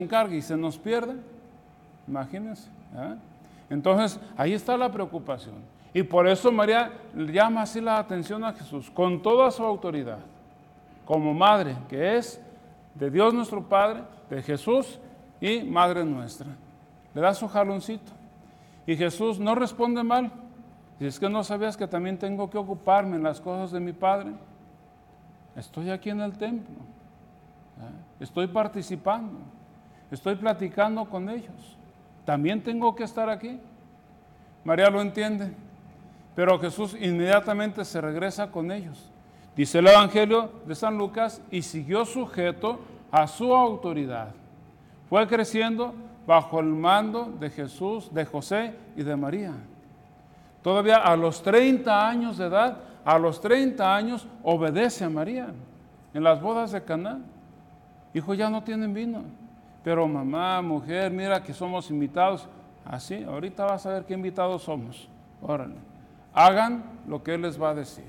encargue y se nos pierde, imagínense. Entonces, ahí está la preocupación. Y por eso María llama así la atención a Jesús, con toda su autoridad, como madre, que es de Dios nuestro Padre, de Jesús y Madre nuestra. Le da su jaloncito. Y Jesús no responde mal. Si es que no sabías que también tengo que ocuparme en las cosas de mi Padre. Estoy aquí en el templo. Estoy participando. Estoy platicando con ellos. También tengo que estar aquí. María lo entiende. Pero Jesús inmediatamente se regresa con ellos. Dice el Evangelio de San Lucas, y siguió sujeto a su autoridad. Fue creciendo bajo el mando de Jesús, de José y de María. Todavía a los 30 años de edad, a los 30 años obedece a María en las bodas de Caná. Hijo, ya no tienen vino. Pero mamá, mujer, mira que somos invitados. Así, ahorita vas a ver qué invitados somos. Órale. Hagan lo que Él les va a decir.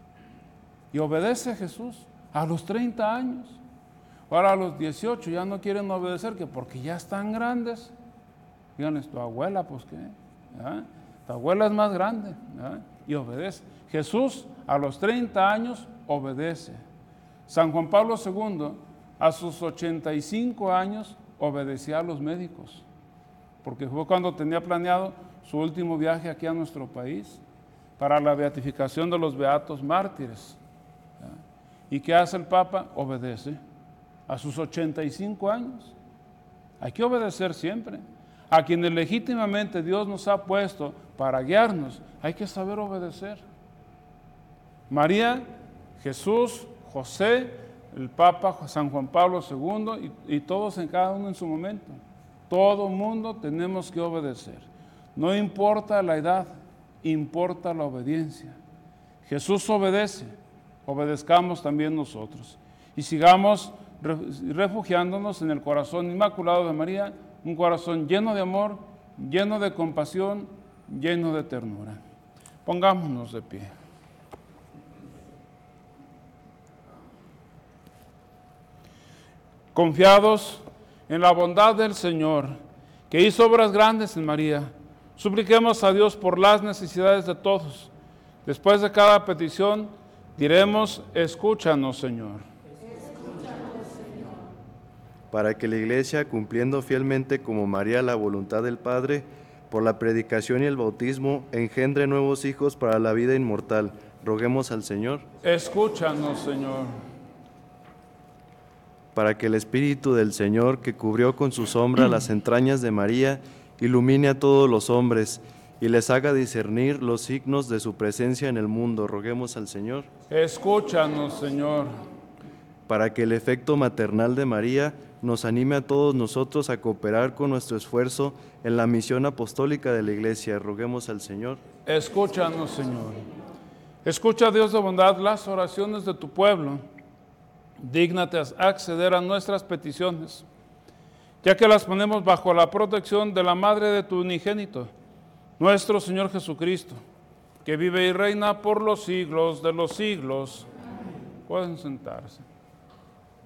Y obedece a Jesús a los 30 años. Ahora a los 18 ya no quieren obedecer, que porque ya están grandes. Díganles, tu abuela, pues qué. Tu abuela es más grande. Y obedece. Jesús a los 30 años obedece. San Juan Pablo II a sus 85 años obedecía a los médicos, porque fue cuando tenía planeado su último viaje aquí a nuestro país para la beatificación de los beatos mártires. ¿Y qué hace el Papa? Obedece a sus 85 años. Hay que obedecer siempre. A quienes legítimamente Dios nos ha puesto para guiarnos, hay que saber obedecer. María, Jesús, José, el Papa San Juan Pablo II y todos en cada uno en su momento. Todo mundo tenemos que obedecer. No importa la edad, importa la obediencia. Jesús obedece, obedezcamos también nosotros. Y sigamos refugiándonos en el corazón inmaculado de María, un corazón lleno de amor, lleno de compasión, lleno de ternura. Pongámonos de pie. Confiados en la bondad del Señor, que hizo obras grandes en María, supliquemos a Dios por las necesidades de todos. Después de cada petición, diremos, escúchanos, Señor. Escúchanos, Señor. Para que la Iglesia, cumpliendo fielmente como María la voluntad del Padre, por la predicación y el bautismo, engendre nuevos hijos para la vida inmortal, roguemos al Señor. Escúchanos, Señor. Para que el Espíritu del Señor, que cubrió con su sombra las entrañas de María, ilumine a todos los hombres y les haga discernir los signos de su presencia en el mundo. Roguemos al Señor. Escúchanos, Señor. Para que el efecto maternal de María nos anime a todos nosotros a cooperar con nuestro esfuerzo en la misión apostólica de la Iglesia. Roguemos al Señor. Escúchanos, Señor. Escucha, Dios de bondad, las oraciones de tu pueblo. Dígnate a acceder a nuestras peticiones, ya que las ponemos bajo la protección de la Madre de tu unigénito, nuestro Señor Jesucristo, que vive y reina por los siglos de los siglos. Pueden sentarse.